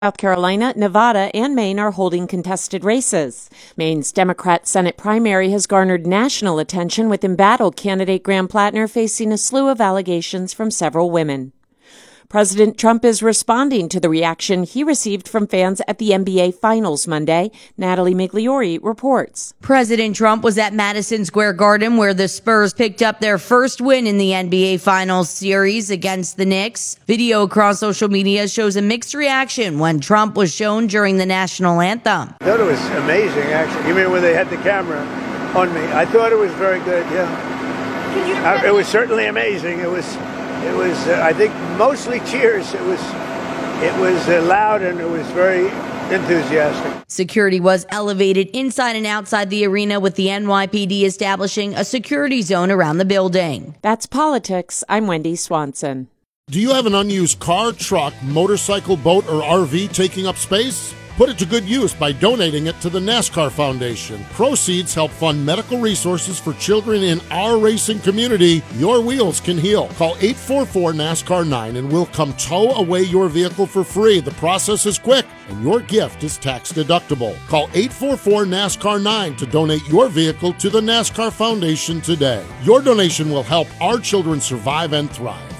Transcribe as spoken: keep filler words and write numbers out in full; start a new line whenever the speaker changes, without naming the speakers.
South Carolina, Nevada, and Maine are holding contested races. Maine's Democrat Senate primary has garnered national attention, with embattled candidate Graham Plattner facing a slew of allegations from several women. President Trump is responding to the reaction he received from fans at the N B A Finals Monday. Natalie Migliori reports.
President Trump was at Madison Square Garden, where the Spurs picked up their first win in the N B A Finals series against the Knicks. Video across social media shows a mixed reaction when Trump was shown during the national anthem.
I thought it was amazing, actually. You mean when they had the camera on me? I thought it was very good, yeah. Uh, it was certainly amazing. It was... It was, uh, I think, mostly cheers. It was, it was uh, loud and it was very enthusiastic.
Security was elevated inside and outside the arena, with the N Y P D establishing a security zone around the building.
That's politics. I'm Wendy Swanson.
Do you have an unused car, truck, motorcycle, boat, or R V taking up space? Put it to good use by donating it to the NASCAR Foundation. Proceeds help fund medical resources for children in our racing community. Your wheels can heal. Call eight four four NASCAR nine and we'll come tow away your vehicle for free. The process is quick and your gift is tax deductible. Call eight four four NASCAR nine to donate your vehicle to the NASCAR Foundation today. Your donation will help our children survive and thrive.